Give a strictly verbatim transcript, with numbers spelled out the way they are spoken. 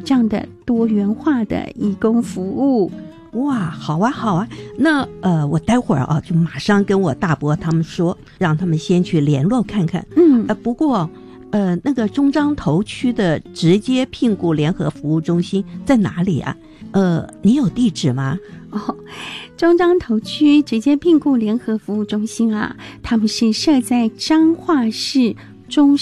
这样的多元化的义工服务。 哇，好啊好啊，那呃我待会儿啊就马上跟我大伯他们说，让他们先去联络看看。 嗯， 呃不过呃那个中彰投区的直接聘雇联合服务中心在哪里啊？呃你有地址吗？ 哦，中彰投区直接聘雇联合服务中心啊，他们是设在彰化市中